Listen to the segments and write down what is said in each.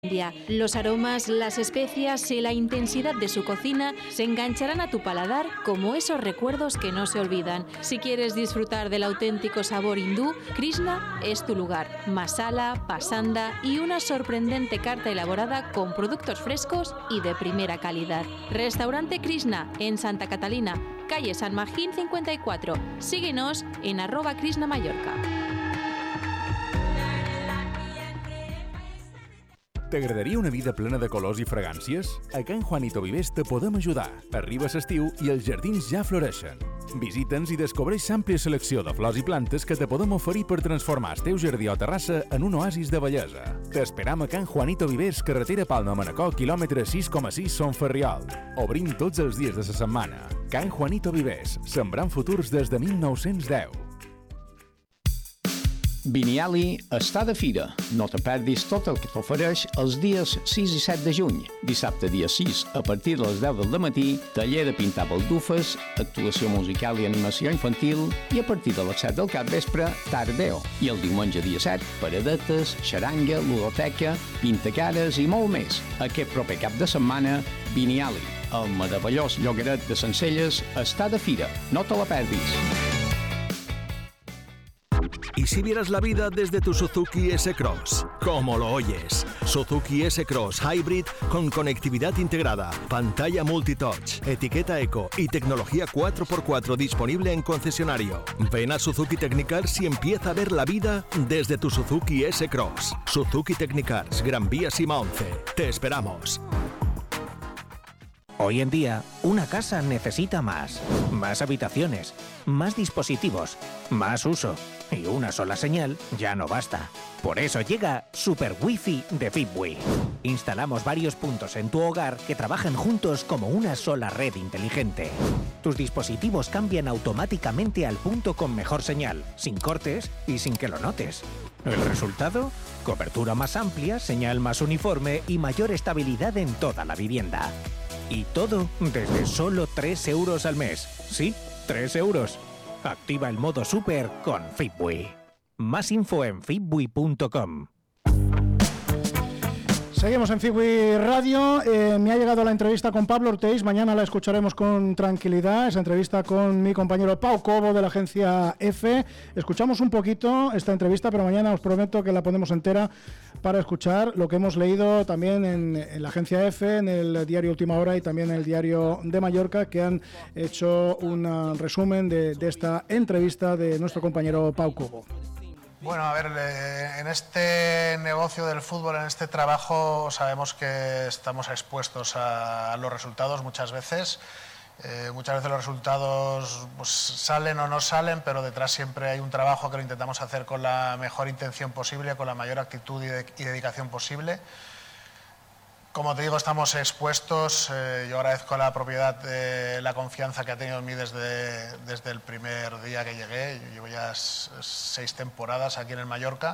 Los aromas, las especias y la intensidad de su cocina se engancharán a tu paladar como esos recuerdos que no se olvidan. Si quieres disfrutar del auténtico sabor hindú, Krishna es tu lugar. Masala, pasanda y una sorprendente carta elaborada con productos frescos y de primera calidad. Restaurante Krishna en Santa Catalina, calle San Magín 54. Síguenos en @KrishnaMallorca. T'agradaria una vida plena de colors i fragàncies? A Can Juanito Vivers te podem ajudar. Arriba l'estiu i els jardins ja floreixen. Visita'ns i descobreix l'àmplia selecció de flors i plantes que te podem oferir per transformar el teu jardí o terrassa en un oasis de bellesa. T'esperam a Can Juanito Vivers, carretera Palma-Manacor, quilòmetre 6,6 Son Ferriol. Obrim tots els dies de la setmana. Can Juanito Vivers, sembrant futurs des de 1910. Vinyali està de fira. No te perdis tot el que t'ofereix els dies 6 i 7 de juny. Dissabte dia 6, a partir de les 10 del matí, taller de pintar baldufes, actuació musical i animació infantil i a partir de les 7 del capvespre, tardeo. I el diumenge dia 7, paradetes, xaranga, ludoteca, pintacares i molt més. Aquest proper cap de setmana, Vinyali, el meravellós llogaret de Sencelles, està de fira. No te la perdis. ¿Y si vieras la vida desde tu Suzuki S-Cross? ¿Cómo lo oyes? Suzuki S-Cross Hybrid con conectividad integrada, pantalla multitouch, etiqueta eco y tecnología 4x4 disponible en concesionario. Ven a Suzuki Technicars y empieza a ver la vida desde tu Suzuki S-Cross. Suzuki Technicars, Gran Vía Sima 11. Te esperamos. Hoy en día, una casa necesita más habitaciones, más dispositivos, más uso. Y una sola señal ya no basta. Por eso llega Super Wi-Fi de Fitbee. Instalamos varios puntos en tu hogar que trabajan juntos como una sola red inteligente. Tus dispositivos cambian automáticamente al punto con mejor señal, sin cortes y sin que lo notes. ¿El resultado? Cobertura más amplia, señal más uniforme y mayor estabilidad en toda la vivienda. Y todo desde solo 3 euros al mes. Sí, 3 euros. Activa el modo Super con Fitbee. Más info en fitbee.com. Seguimos en Fitbee Radio. Me ha llegado la entrevista con Pablo Ortéis. Mañana la escucharemos con tranquilidad. Esa entrevista con mi compañero Pau Cobo de la agencia EFE. Escuchamos un poquito esta entrevista, pero mañana os prometo que la ponemos entera para escuchar lo que hemos leído también en la agencia EFE, en el diario Última Hora y también en el diario de Mallorca, que han hecho un resumen de esta entrevista de nuestro compañero Pau Cobo. Bueno, a ver, en este negocio del fútbol, en este trabajo, sabemos que estamos expuestos a los resultados muchas veces. Muchas veces los resultados pues, salen o no salen, pero detrás siempre hay un trabajo que lo intentamos hacer con la mejor intención posible, con la mayor actitud y dedicación posible. Como te digo, estamos expuestos. Yo agradezco a la propiedad la confianza que ha tenido en mí desde el primer día que llegué. Yo llevo ya 6 temporadas aquí en el Mallorca.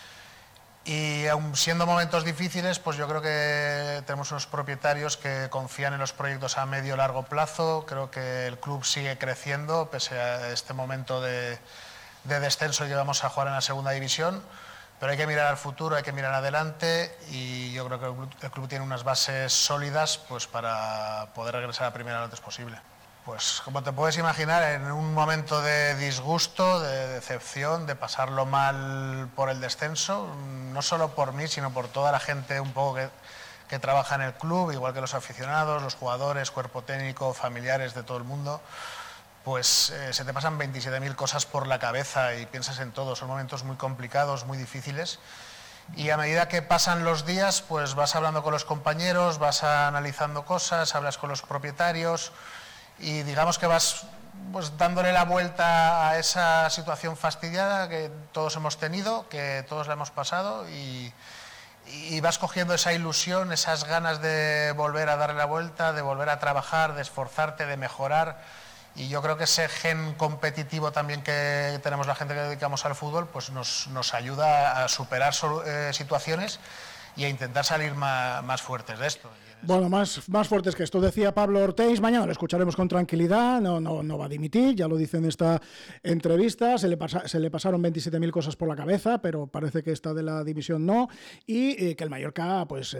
Y aun siendo momentos difíciles, pues yo creo que tenemos unos propietarios que confían en los proyectos a medio y largo plazo. Creo que el club sigue creciendo, pese a este momento de descenso que vamos a jugar en la segunda división. Pero hay que mirar al futuro, hay que mirar adelante y yo creo que el club tiene unas bases sólidas pues, para poder regresar a primera lo antes posible. Pues como te puedes imaginar, en un momento de disgusto, de decepción, de pasarlo mal por el descenso, no solo por mí, sino por toda la gente un poco que trabaja en el club, igual que los aficionados, los jugadores, cuerpo técnico, familiares de todo el mundo, pues se te pasan 27.000 cosas por la cabeza y piensas en todo. Son momentos muy complicados, muy difíciles. Y a medida que pasan los días, pues vas hablando con los compañeros, vas analizando cosas, hablas con los propietarios y digamos que vas pues, dándole la vuelta a esa situación fastidiada que todos hemos tenido, que todos la hemos pasado y vas cogiendo esa ilusión, esas ganas de volver a darle la vuelta, de volver a trabajar, de esforzarte, de mejorar. Y yo creo que ese gen competitivo también que tenemos la gente que dedicamos al fútbol pues nos ayuda a superar situaciones y a intentar salir más fuertes de esto. Bueno, más fuertes que esto, decía Pablo Ortéis. Mañana lo escucharemos con tranquilidad, no va a dimitir, ya lo dice en esta entrevista. Se le pasaron 27.000 cosas por la cabeza, pero parece que esta de la división no. Y que el Mallorca, pues